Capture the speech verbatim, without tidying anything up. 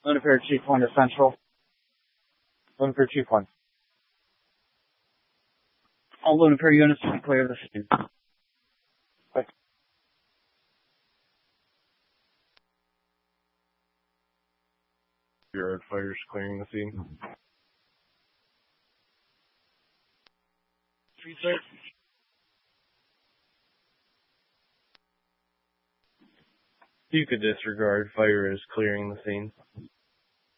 Lunapier Chief one to Central. Lunapier Chief one. All Lunapier units to clear the scene. Quick. Yard fires clearing the scene. Street sir. You could disregard fire is clearing the scene.